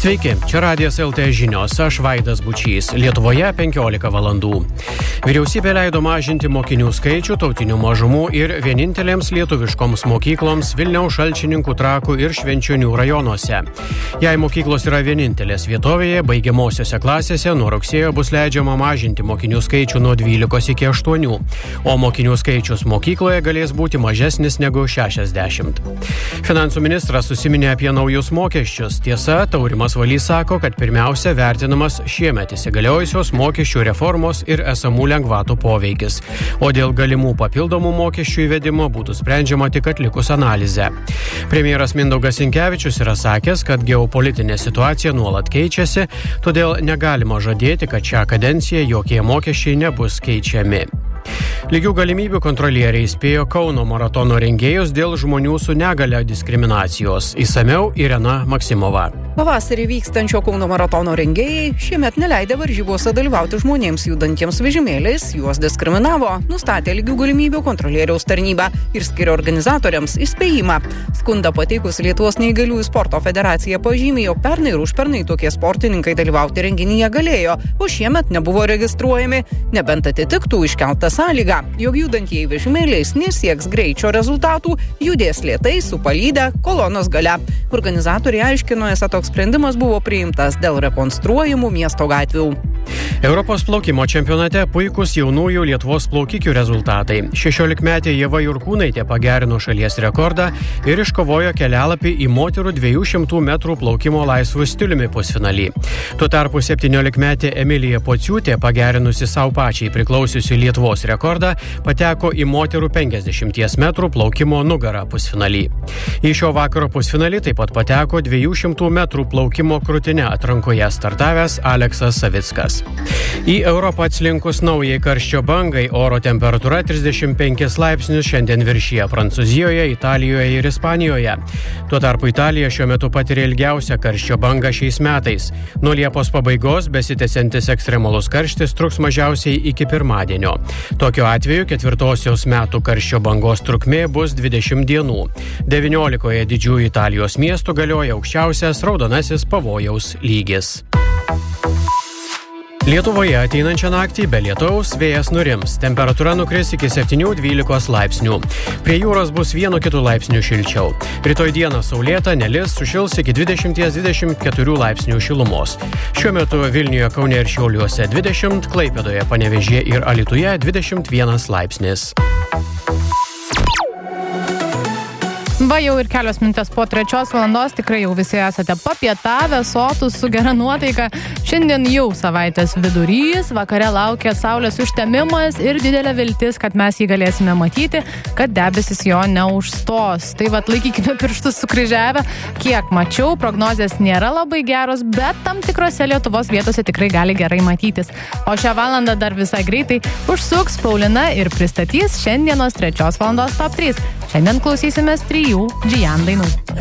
Sveiki, čia Radijas LT žinios, aš Vaidas Bučys. Lietuvoje 15 valandų. Vyriausybė leido mažinti mokinių skaičių tautinių mažumų ir vienintelėms lietuviškoms mokykloms Vilniaus, Šalčininkų, Trakų ir Švenčionių rajonuose. Jei mokyklos yra vienintelės vietovėje, baigiamosiose klasėse nuo rugsėjo bus leidžiama mažinti mokinių skaičių nuo 12 iki 8, o mokinių skaičius mokykloje galės būti mažesnis negu 60. Finansų ministras užsiminė apie naujus mokesčius. Tiesa, Taurimas Valys sako, kad pirmiausia vertinamas šiemet įsigaliojusios mokesčių reformos ir esamų lengvatų poveikis, o dėl galimų papildomų mokesčių įvedimo būtų sprendžiama tik atlikus analizę. Premjeras Mindaugas Sinkevičius yra sakęs, kad geopolitinė situacija nuolat keičiasi, todėl negalima žadėti, kad šią kadenciją jokie mokesčiai nebus keičiami. Lygių galimybių kontrolieriai įspėjo Kauno maratono rengėjus dėl žmonių su negalia diskriminacijos. Išsamiau Irena Maksimova. Pavasarį vykstančio Kauno maratono rengėjai šiemet neleidę varžybose dalyvauti žmonėms judantiems vežimėliais, juos diskriminavo, nustatė lygių galimybių kontrolieriaus tarnybą ir skiria organizatoriams įspėjimą. Skundą pateikus Lietuvos neįgaliųjų sporto federacija pažymė, jog pernai ir užpernai tokie sportininkai dalyvauti renginyje galėjo, o šiemet nebuvo registruojami, nebent atitiktų iškeltą sąlygą, jog judantieji vežimėliais nesieks greičio rezultatų, judės lėtai su palyda kolonos gale. Organizatoriai aiškino, esą toks sprendimas buvo priimtas dėl rekonstruojamų miesto gatvių. Europos plaukimo čempionate puikus jaunųjų Lietuvos plaukikių rezultatai. 16-metė Ieva Jurkūnaitė pagerino šalies rekordą ir iškovojo kelialapį į moterų 200 metrų plaukimo laisvu stiliumi pusfinalį. Tuo tarpu 17-metė Emilija Pociūtė, pagerinusi savo pačiai priklausiusi Lietuvos rekordą, pateko į moterų 50 metrų plaukimo nugarą pusfinalį. Į šio vakaro pusfinalį taip pat pateko 200 metrų plaukimo krūtine atrankoje startavęs Aleksas Savickas. Į Europą atslinkus naujai karščio bangai oro temperatūra 35 laipsnius šiandien viršija Prancūzijoje, Italijoje ir Ispanijoje. Tuo tarpu Italija šiuo metu patiria ilgiausią karščio bangą šiais metais. Nuo Liepos pabaigos besitęsiantis ekstremalus karštis truks mažiausiai iki pirmadienio. Tokiu atveju 4-osios metų karščio bangos trukmė bus 20 dienų. 19 didžiųjų Italijos miestų galioja aukščiausias raudonasis pavojaus lygis. Lietuvoje ateinančią naktį be lietaus vėjas nurims. Temperatūra nukris iki 7-12 laipsnių. Prie jūros bus 1-2 laipsnių šilčiau. Rytoj dieną saulėta, nelis, sušils iki 20-24 laipsnių šilumos. Šiuo metu Vilniuje, Kaune ir Šiauliuose 20, Klaipėdoje, Panevėžyje ir Alytuje 21 laipsnis. Va jau ir kelios minutės po 3 valandos, tikrai jau visi esate papietavę, sotus, su gera nuotaika. Šiandien jau savaitės vidurys, vakare laukia saulės užtemimas ir didelė viltis, kad mes jį galėsime matyti, kad debesis jo neužstos. Tai vat laikykime pirštus sukryžiavę. Kiek mačiau, prognozės nėra labai geros, bet tam tikrose Lietuvos vietose tikrai gali gerai matytis. O šią valandą dar visai greitai užsuks Paulina ir pristatys šiandienos 3 valandos top 3. Šiandien klausysimės 3 Džian dainų.